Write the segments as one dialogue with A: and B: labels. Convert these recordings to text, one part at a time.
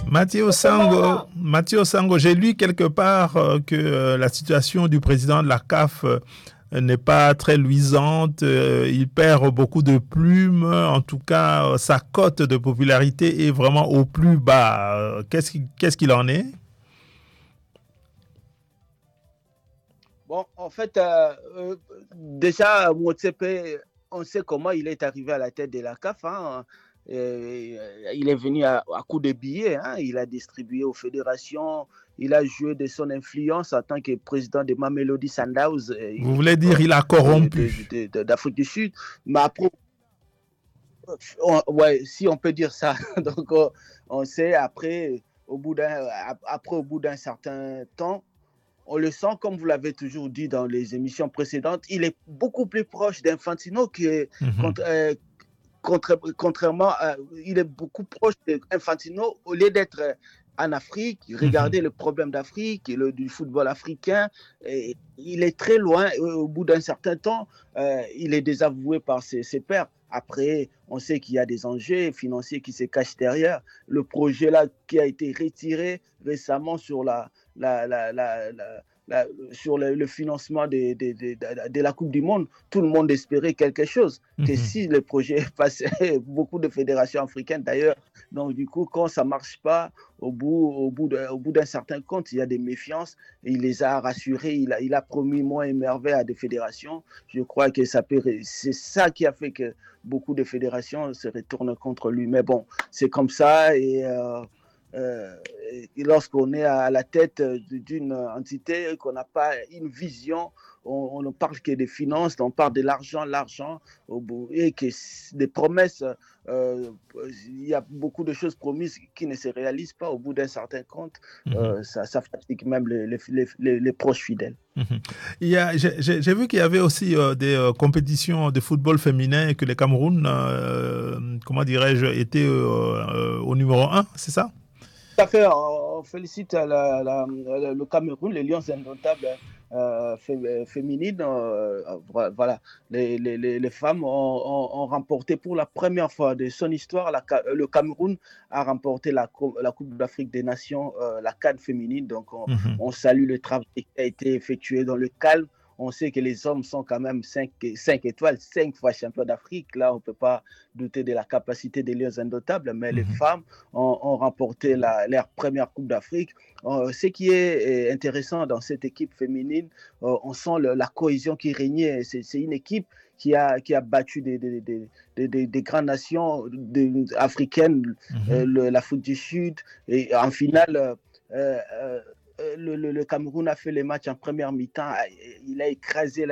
A: Mathieu Sango, j'ai lu quelque part que la situation du président de la CAF n'est pas très luisante. Il perd beaucoup de plumes. En tout cas, sa cote de popularité est vraiment au plus bas. Qu'est-ce qu'il en est?
B: Bon, en fait, déjà, Motsepe, on sait comment il est arrivé à la tête de la CAF. Hein. Il est venu à coup de billets. Hein. Il a distribué aux fédérations. Il a joué de son influence en tant que président de Mamelodi Sundowns, une
A: Vous voulez
B: équipe
A: dire il a corrompu?
B: d'Afrique du Sud. Mais après, ouais, si on peut dire ça. Donc, on sait après, au bout d'un certain temps, on le sent, comme vous l'avez toujours dit dans les émissions précédentes, il est beaucoup plus proche d'Infantino que
A: Mhm,
B: contre, contrairement à, il est beaucoup proche d'Infantino au lieu d'être en Afrique,
A: mhm,
B: regarder le problème d'Afrique, du football africain. Et il est très loin. Au bout d'un certain temps, il est désavoué par ses pairs. Après, on sait qu'il y a des enjeux financiers qui se cachent derrière. Le projet là qui a été retiré récemment sur sur le financement de la Coupe du Monde, tout le monde espérait quelque chose. Que
A: mhm.
B: si le projet passait, beaucoup de fédérations africaines d'ailleurs, donc du coup, quand ça ne marche pas, au bout d'un certain compte, il y a des méfiances. Et il les a rassurés, il a promis moins et merveilles à des fédérations. Je crois que c'est ça qui a fait que beaucoup de fédérations se retournent contre lui. Mais bon, c'est comme ça. Euh, et lorsqu'on est à la tête d'une entité, qu'on n'a pas une vision, on ne parle que des finances, on parle de l'argent, et que des promesses, euh, il y a beaucoup de choses promises qui ne se réalisent pas au bout d'un certain compte.
A: Mhm.
B: Ça fatigue même les proches fidèles.
A: Mhm. J'ai vu qu'il y avait aussi des compétitions de football féminin et que le Cameroun, comment dirais-je, était au numéro un, c'est ça?
B: Tout à fait, on félicite le Cameroun, les Lions indomptables féminines. Voilà, les femmes ont remporté pour la première fois de son histoire, le Cameroun a remporté la Coupe d'Afrique des Nations, la CAN féminine. Donc,
A: Mhm.
B: on salue le travail qui a été effectué dans le calme. On sait que les hommes sont quand même 5 étoiles, 5 fois champions d'Afrique. Là, on ne peut pas douter de la capacité des Lions indomptables, mais les
A: Mhm.
B: femmes ont remporté leur première Coupe d'Afrique. Ce qui est intéressant dans cette équipe féminine, on sent la cohésion qui régnait. C'est une équipe qui a battu des grandes nations africaines,
A: Mhm.
B: l'Afrique du Sud. Et en finale, le Cameroun a fait les matchs en première mi-temps. Il a écrasé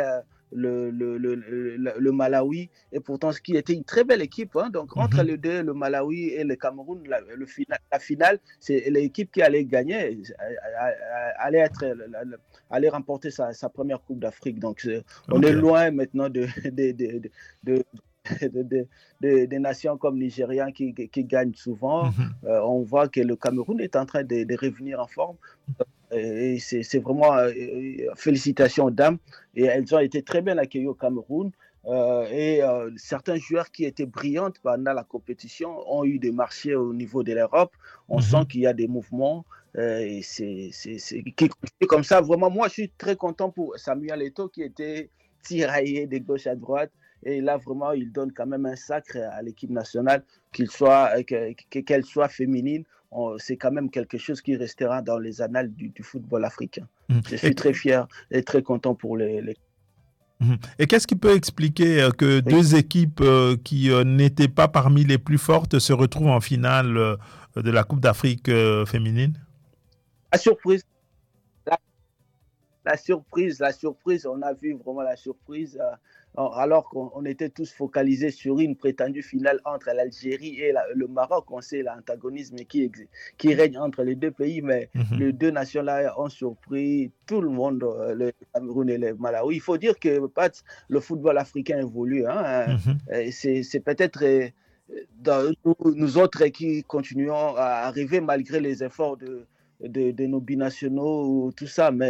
B: le Malawi. Et pourtant, ce qui était une très belle équipe. Hein. Donc, entre
A: Mhm.
B: les deux, le Malawi et le Cameroun, la finale, c'est l'équipe qui allait gagner, allait, être, allait remporter sa première Coupe d'Afrique. Donc, on
A: Ok.
B: est loin maintenant de, des nations comme Nigérian qui gagnent souvent.
A: Mhm.
B: On voit que le Cameroun est en train de revenir en forme. Et c'est vraiment félicitations aux dames. Et elles ont été très bien accueillies au Cameroun. Certains joueurs qui étaient brillantes pendant la compétition ont eu des marchés au niveau de l'Europe. On sent
A: Mhm.
B: qu'il y a des mouvements. Et qui continue comme ça. Vraiment, moi, je suis très content pour Samuel Eto'o qui était tiraillé de gauche à droite. Et là, vraiment, il donne quand même un sacre à l'équipe nationale, qu'elle soit féminine. C'est quand même quelque chose qui restera dans les annales du football africain.
A: Mhm.
B: Je suis très fier et très content pour
A: Mhm. Et qu'est-ce qui peut expliquer que
B: oui.
A: deux équipes qui n'étaient pas parmi les plus fortes se retrouvent en finale de la Coupe d'Afrique féminine?
B: La surprise, la la surprise, on a vu vraiment la surprise, alors qu'on était tous focalisés sur une prétendue finale entre l'Algérie et le Maroc. On sait l'antagonisme qui règne entre les deux pays, mais
A: Mhm.
B: les deux nations-là ont surpris tout le monde, le Cameroun et le Malawi. Il faut dire que Pat, le football africain évolue. Hein,
A: Mhm.
B: c'est peut-être nous autres qui continuons à arriver malgré les efforts de nos binationaux, tout ça, mais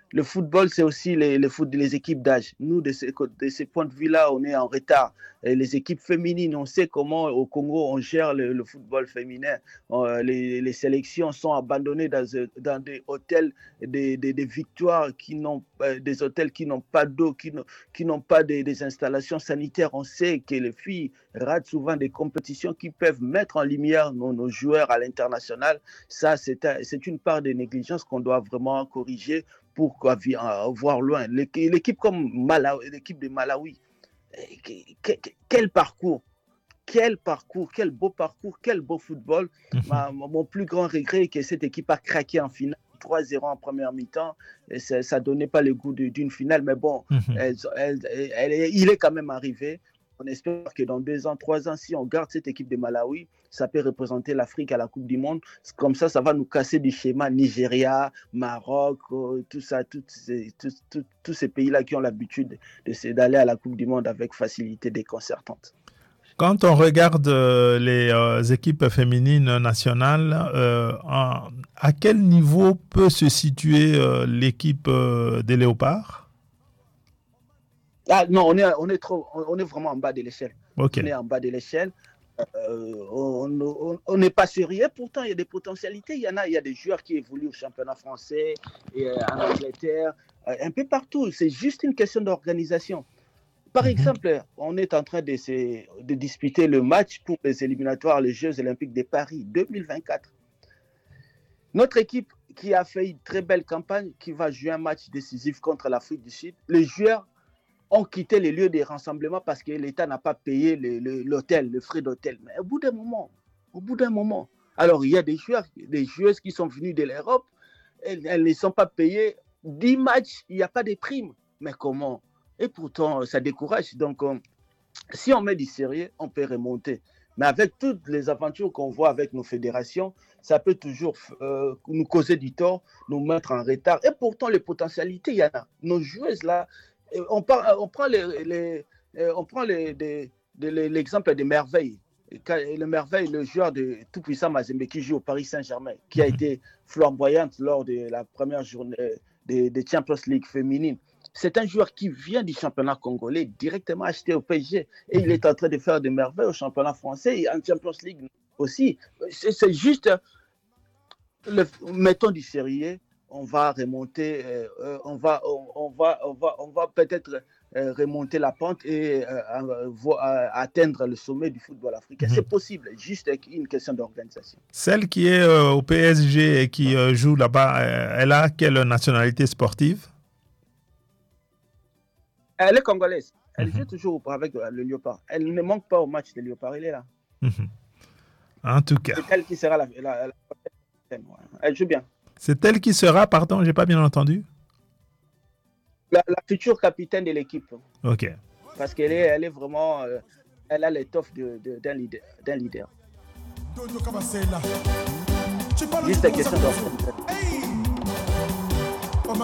B: le football, c'est aussi les équipes d'âge. Nous, de ces points de vue-là, on est en retard. Et les équipes féminines, on sait comment au Congo, on gère le football féminin. Les sélections sont abandonnées dans des hôtels, des victoires des hôtels qui n'ont pas d'eau, qui n'ont pas des installations sanitaires. On sait que les filles ratent souvent des compétitions qui peuvent mettre en lumière nos joueurs à l'international. Ça, c'est une part de négligence qu'on doit vraiment corriger pour voir loin. L'équipe comme Malawi, l'équipe de Malawi, quel parcours, quel beau football. Mon plus grand regret est que cette équipe a craqué en finale. 3-0 en première mi-temps, et ça ne donnait pas le goût d'une finale, mais bon, il est quand même arrivé. On espère que dans 2 ans, 3 ans, si on garde cette équipe de Malawi, ça peut représenter l'Afrique à la Coupe du Monde. Comme ça va nous casser du schéma Nigeria, Maroc, tout ça, tous ces pays-là qui ont l'habitude d'aller à la Coupe du Monde avec facilité déconcertante.
A: Quand on regarde les équipes féminines nationales, à quel niveau peut se situer l'équipe des Léopards?
B: Ah non, on est vraiment en bas de l'échelle.
A: Okay.
B: On est en bas de l'échelle. On n'est pas sérieux. Pourtant, il y a des potentialités. Il y a des joueurs qui évoluent au championnat français, et en Angleterre, un peu partout. C'est juste une question d'organisation. Par exemple, on est en train de disputer le match pour les éliminatoires, les Jeux Olympiques de Paris 2024. Notre équipe qui a fait une très belle campagne, qui va jouer un match décisif contre l'Afrique du Sud, les joueurs ont quitté les lieux de rassemblement parce que l'État n'a pas payé l'hôtel, le frais d'hôtel. Mais au bout d'un moment, alors il y a des joueuses qui sont venues de l'Europe, elles ne sont pas payées. 10 matchs, il n'y a pas de primes. Mais comment? Et pourtant, ça décourage. Donc, si on met du sérieux, on peut remonter. Mais avec toutes les aventures qu'on voit avec nos fédérations, ça peut toujours nous causer du tort, nous mettre en retard. Et pourtant, les potentialités, il y en a. Nos joueuses là, on prend l'exemple de Merveille. Le joueur de tout-puissant Mazembe qui joue au Paris Saint-Germain, qui a été flamboyante lors de la première journée de Champions League féminine. C'est un joueur qui vient du championnat congolais, directement acheté au PSG. Et il est en train de faire des merveilles au championnat français et en Champions League aussi. C'est juste, mettons du sérieux. On va remonter, on va peut-être remonter la pente et atteindre le sommet du football africain. C'est possible, juste une question d'organisation.
A: Celle qui est au PSG et qui joue là-bas, elle a quelle nationalité sportive?
B: Elle est congolaise. Elle joue toujours avec le Léopard. Elle ne manque pas au match de Léopard. Elle est là.
A: En tout cas.
B: C'est elle qui sera la elle joue bien.
A: C'est elle qui sera, pardon, j'ai pas bien entendu.
B: La future capitaine de l'équipe.
A: Ok.
B: Parce qu'elle est vraiment, elle a l'étoffe d'un leader. Juste question d'organisation.